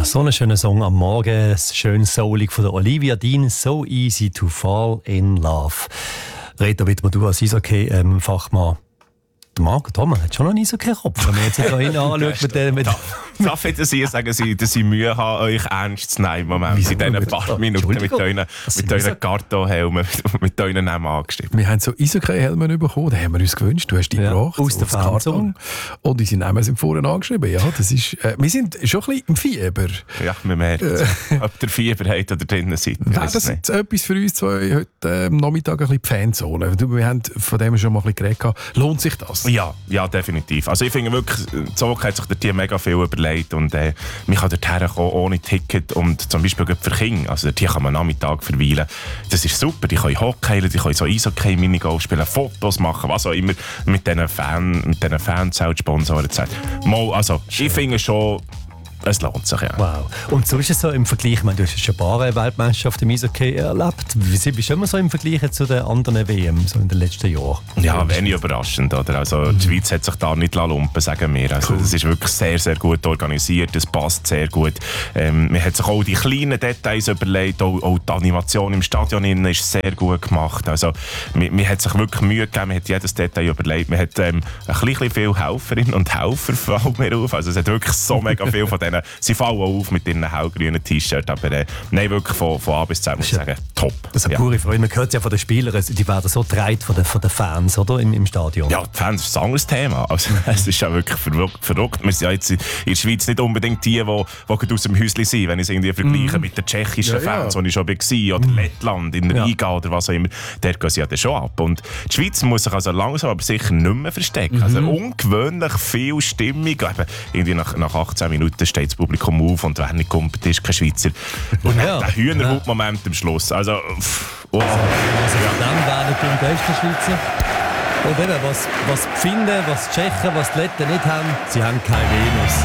so ein schöner Song am Morgen, schön soulig von der Olivia Dean, «So easy to fall in love». Reto Wittmer, du als Eishockey-Fachmann. Der Marc Thomas hat schon noch nie so keinen Kopf. Wenn man jetzt hier anschaut mit darf ich das hier sagen, dass ich Mühe habe, euch ernst zu nehmen im Moment? In diesen paar Minuten mit euren Kartonhelmen, mit euren Namen angeschrieben. Wir haben so Eishockey-Helme bekommen, den haben wir uns gewünscht. Du hast die gebracht. Aus der Karton. Und unsere Namen sind vorne angeschrieben. Ja, das ist, wir sind schon ein bisschen im Fieber. Ja, wir merken ob der Fieber hat oder drinnen seid. Das ist etwas für uns zwei heute am Nachmittag ein bisschen die Fanzone. Wir haben von dem schon mal ein bisschen geredet. Lohnt sich das? Ja, definitiv. Also ich finde wirklich, Zog hat sich der Team mega viel überlegt und man kann dorthin kommen ohne Ticket und zum Beispiel für Kinder, also dort kann man am Nachmittag verweilen. Das ist super, die können Hockey, die können so Eishockey-Minigolf spielen, Fotos machen, was auch immer mit diesen Fanzelt-Sponsoren zu sagen. Also ich finde schon, es lohnt sich, ja. Wow. Und so ist es so im Vergleich, ich meine, du hast schon ein paar Weltmeisterschaften im Eishockey erlebt. Wie bist du immer so im Vergleich zu den anderen WM so in den letzten Jahren? Ja, wenig überraschend. Oder? Also, die Schweiz hat sich da nicht lumpen, sagen wir. Also, das ist wirklich sehr, sehr gut organisiert, es passt sehr gut. Man hat sich auch die kleinen Details überlegt, auch die Animation im Stadion ist sehr gut gemacht. Also, man hat sich wirklich Mühe gegeben, man hat jedes Detail überlegt. Man hat ein bisschen viel Helferinnen und Helfer, fällt mir auf. Also, es hat wirklich so mega viel von denen. Sie fallen auch auf mit ihren hellgrünen T-Shirts, aber nein, wirklich von A bis Z muss ich sagen, top. Das ist eine pure Freude. Man hört es ja von den Spielern, die werden so getragen von den Fans, oder? Im Stadion. Ja, die Fans ist ein anderes Thema. Also, es ist ja wirklich verrückt. Wir sind ja jetzt in der Schweiz nicht unbedingt die aus dem Häuschen sind, wenn ich es irgendwie vergleiche mit den tschechischen Fans, die ich schon war, oder Lettland, in Riga oder was auch immer. Dort gehen sie ja dann schon ab. Und die Schweiz muss sich also langsam aber sicher nicht mehr verstecken. Also ungewöhnlich viel Stimmung. Eben, irgendwie nach 18 Minuten steht das Publikum auf und wer nicht kommt, ist kein Schweizer. Und der Hühnerhaut-Moment am Schluss. Also, dann werden die besten Schweizer. Und eben, was die Finnen, was die Tschechen, was die Letten nicht haben, sie haben keine Venus.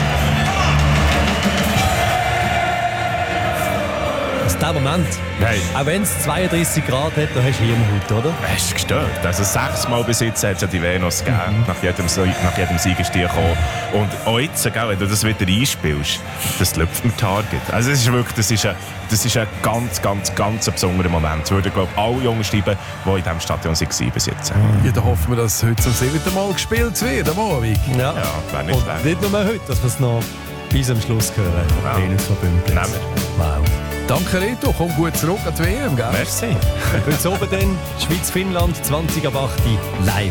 Also der Moment, auch wenn es 32 Grad hat, da hast du Hirnhaut, oder? Das ist gestört. Also 6-mal bis jetzt hat es ja die Venus gegeben, nach jedem Siegesstier gekommen. Und auch jetzt, wenn du das wieder einspielst, das läuft im Target. Also es ist wirklich, das ist ein ganz besonderer Moment. Das würden, glaube ich, alle Jungen schreiben, die in diesem Stadion waren bis jetzt. Ja, dann hoffen wir, dass heute zum 7. Mal gespielt wird am Abend. Ja, wäre nicht schlecht. Und nicht nur heute, dass wir es noch bis am Schluss hören. Wow. Venus von Bümplitz. Nehmen wir. Wow. Danke Reto, komm gut zurück an die WM, gell? Merci. Heute oben dann Schweiz-Finnland 20 ab 8 live.